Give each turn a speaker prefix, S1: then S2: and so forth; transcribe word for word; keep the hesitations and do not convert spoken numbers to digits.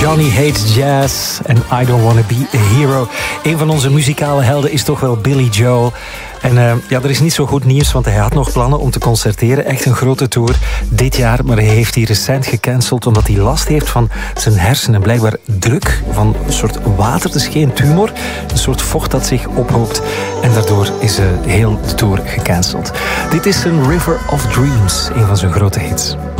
S1: Johnny Hates Jazz en I Don't Wanna Be a Hero. Een van onze muzikale helden is toch wel Billy Joel. En uh, ja, er is niet zo goed nieuws, want hij had nog plannen om te concerteren. Echt een grote tour dit jaar, maar hij heeft die recent gecanceld omdat hij last heeft van zijn hersenen. Blijkbaar druk van een soort water, dus geen tumor. Een soort vocht dat zich ophoopt. En daardoor is uh, heel de tour gecanceld. Dit is een River of Dreams, een van zijn grote hits.